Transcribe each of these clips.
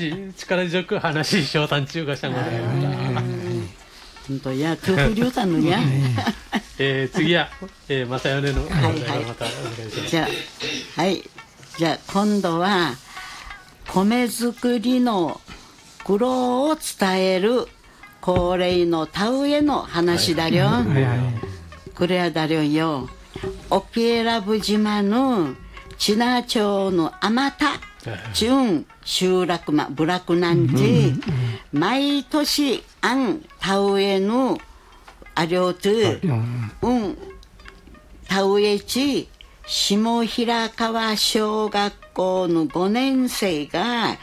力強く話しようたんちゅうがしゃんございました。 本当やトゥフリュータンのや。 次は正米の話題をまたお願いします。 じゃあ今度は米作りの苦労を伝える高齢の田植えの話だりょん。これはだりょんよ。沖永良部島の知名町の天田中集落部落なんて毎年田植えのありょうと田植え地下平川小学校の5年生が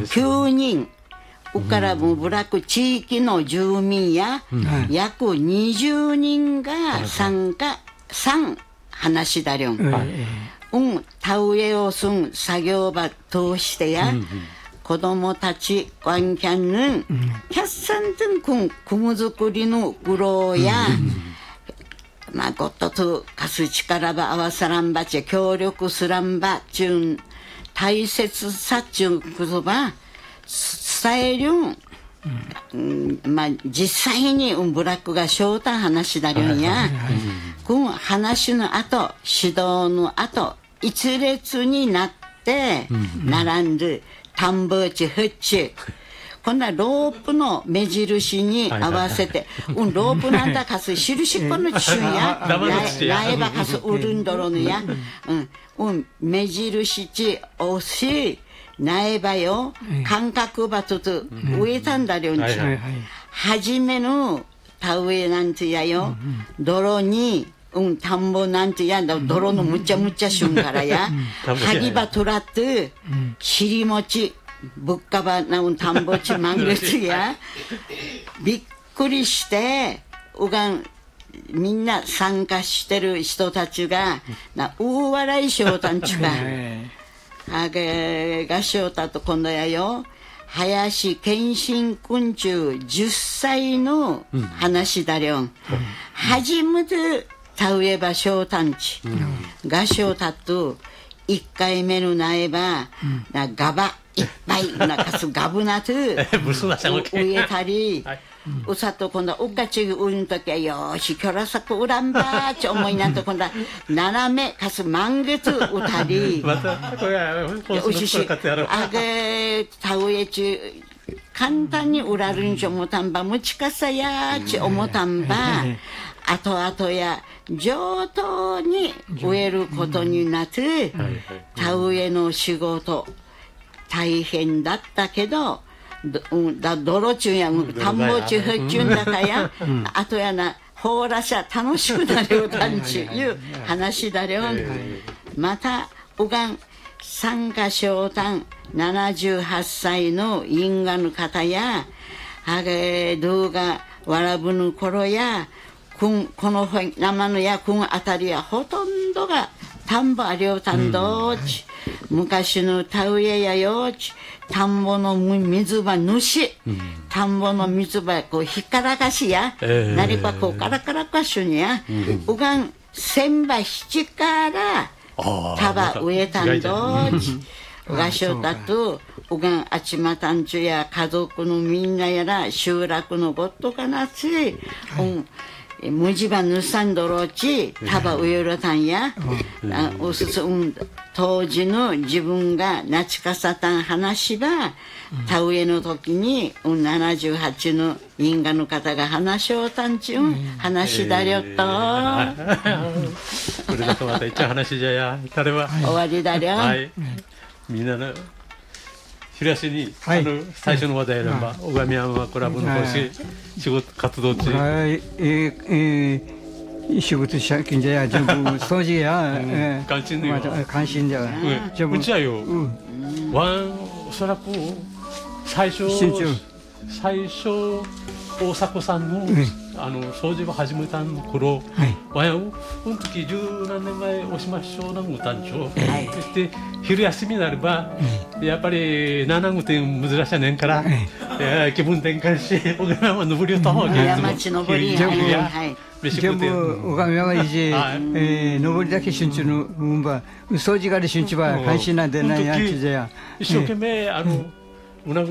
9人うからも部落地域の住民や約20人が参加話だりょん。田植えをすん作業場通してや子供たちワンキャンヌンキャッサントン米作りの苦労やまあゴットとかす力ば合わさらんばち協力すらんばちゅん大切さちゅんことば伝えるん。まあ実際にブラックが翔太話だりょんや話の後指導の後一列になって並んで田んぼ地ふっちこんなロープの目印に合わせてロープなんだかす印この中やライバかすうるんどろのや目印地押し苗場よ感覚ばとと植えたんだりょんち初めの田植えなんてやよ泥に田んぼなんてやだ泥のむちゃむちゃしゅんからや萩ばとらって尻餅ぶっかばな田んぼちまんげつやびっくりしてみんな参加してる人たちが大笑いしようたんちかあげがしようたと今度やよ林健信君中10歳の話だりょん初めて田植えばしょうたんちがしょうたと1回目の苗ばガバいっぱいなかすガブナと植えたりうさと今度おっかちうんときはよしきょらさくうらんばち思いなんと今度は斜めかす満月うたりうししあげ田植え中簡単にうらるんち思たんばむちかさやち思たんばあとあとや上等に植えることになって田植えの仕事大変だったけど泥中や田んぼ中ふっちゅんだかやあとやなほうらしゃ楽しくなるよたんちいう話だよまた参加賞単78歳の因果の方やあげ動画わらぶの頃やこの生のやくんあたりやほとんどが田んぼありょうたんどち昔の田植えやよち田んぼの水場主田んぼの水場こうひっからかしやなりばこうからからかしゅにや千葉七から田ば植えたんどちがしょうたとあちまたんちゅや家族のみんなやら集落のごっとかなつ無地ばぬさんどろちたばうよろたんや当時の自分がなちかさたん話ば田植えの時に78の因果の方が話しょうたんちゅん話だりょっとこれだとまた一応話じゃや彼は終わりだりょみんなの平しに最初の話題やれば小上山クラブの仕事活動中仕事したきんじゃや全部掃除や関心だようちはよおそらく最初大迫さんの掃除を始めた頃わやこの時十何年前おしましょうなぐたんちょで昼休みになればやっぱり7ぐて珍しいねんから気分転換しておがま登りをた方が山地登り全部おがめはいじ登りだけしゅんちゅの掃除があるしゅんちば関心なんでないやんちじゃ一生懸命うな